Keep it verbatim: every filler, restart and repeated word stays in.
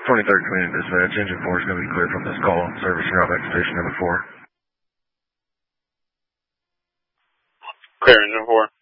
twenty-third Community Dispatch, Engine four is going to be clear from this call. Service route back to station number four. Clear, Engine four.